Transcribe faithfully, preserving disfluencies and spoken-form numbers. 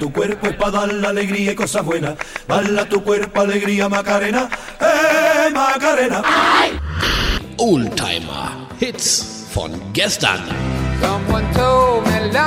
Tu cuerpo es para dar la alegría y cosas buenas. Dale a tu cuerpo alegría, Macarena. ¡Eh, Macarena! Oldtimer Hits von gestern. Someone told me love